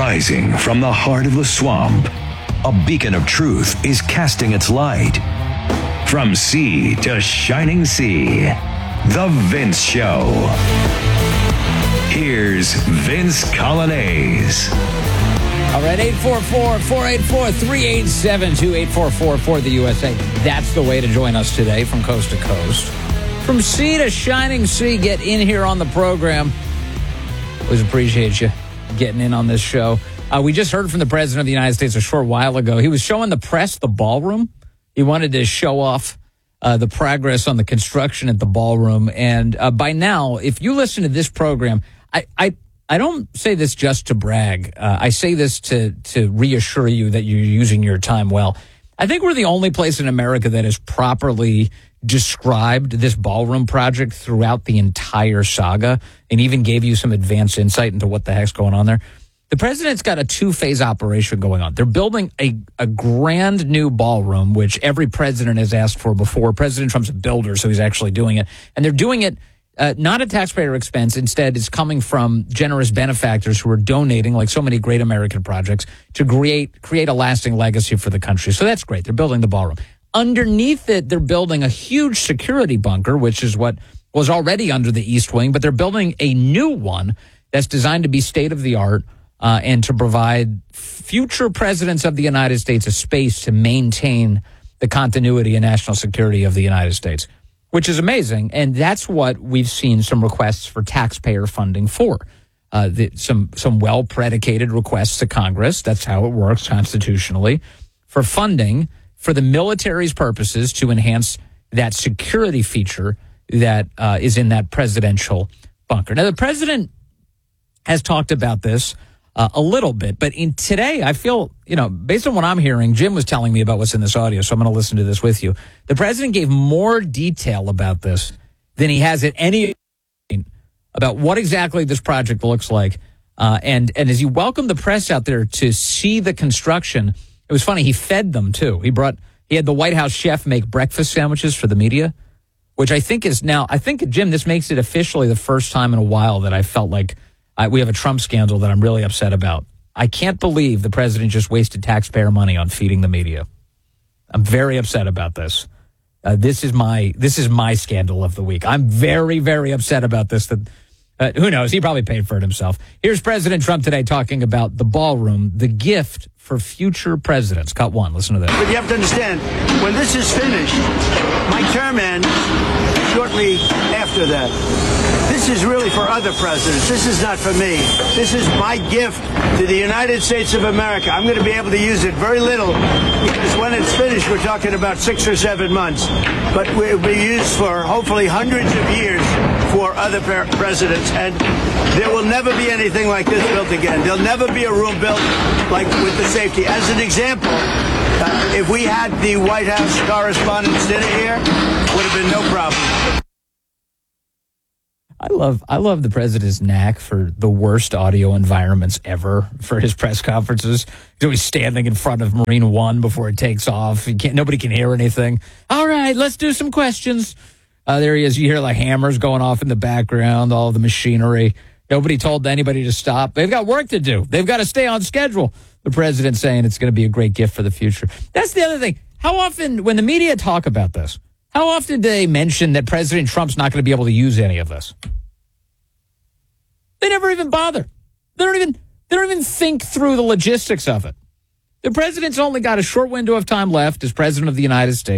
Rising from the heart of the swamp, a beacon of truth is casting its light. From sea to shining sea, The Vince Show. Here's Vince Coglianese. All right, 844-484-3872, 844 for the USA. That's the way to join us today from coast to coast. From sea to shining sea, get in here on the program. Always appreciate you getting in on this show. We just heard from the President of the United States a short while ago. He was showing the press the ballroom. He wanted to show off the progress on the construction at the ballroom. And by now, if you listen to this program, I don't say this just to brag. I say this to reassure you that you're using your time well. I think we're the only place in America that has properly described this ballroom project throughout the entire saga and even gave you some advanced insight into what the heck's going on there. The president's got a two-phase operation going on. They're building a grand new ballroom, which every president has asked for before. President Trump's a builder, so he's actually doing it. And they're doing it not at taxpayer expense. Instead, it's coming from generous benefactors who are donating, like so many great American projects, to create a lasting legacy for the country. So that's great. They're building the ballroom. Underneath it, they're building a huge security bunker, which is what was already under the East Wing, but they're building a new one that's designed to be state-of-the-art and to provide future presidents of the United States a space to maintain the continuity and national security of the United States, which is amazing. And that's what we've seen some requests for taxpayer funding for. Some well-predicated requests to Congress, that's how it works constitutionally, for funding for the military's purposes to enhance that security feature that is in that presidential bunker. Now, the president has talked about this a little bit, but today I feel, based on what I'm hearing, Jim was telling me about what's in this audio, so I'm going to listen to this with you. The president gave more detail about this than he has at any about what exactly this project looks like. And as he welcomed the press out there to see the construction, it was funny. He fed them too. He had the White House chef make breakfast sandwiches for the media, which I think Jim, this makes it officially the first time in a while that I felt like we have a Trump scandal that I'm really upset about. I can't believe the president just wasted taxpayer money on feeding the media. I'm very upset about this. This is my scandal of the week. I'm very, very upset about this. Who knows? He probably paid for it himself. Here's President Trump today talking about the ballroom, the gift for future presidents. Cut one. Listen to this. But you have to understand, when this is finished, my term ends shortly after that. This is really for other presidents. This is not for me. This is my gift to the United States of America. I'm going to be able to use it very little because when it's finished, we're talking about 6 or 7 months. But it will be used for hopefully hundreds of years for other presidents. And there will never be anything like this built again. There'll never be a room built like with the safety. As an example, if we had the White House Correspondents' Dinner here, would have been no problem. I love the president's knack for the worst audio environments ever for his press conferences. He's always standing in front of Marine One before it takes off. Nobody can hear anything. All right, let's do some questions. There he is. You hear like hammers going off in the background, all the machinery. Nobody told anybody to stop. They've got work to do. They've got to stay on schedule. The president's saying it's going to be a great gift for the future. That's the other thing. How often, when the media talk about this, how often do they mention that President Trump's not going to be able to use any of this? They never even bother. They don't even think through the logistics of it. The president's only got a short window of time left as president of the United States.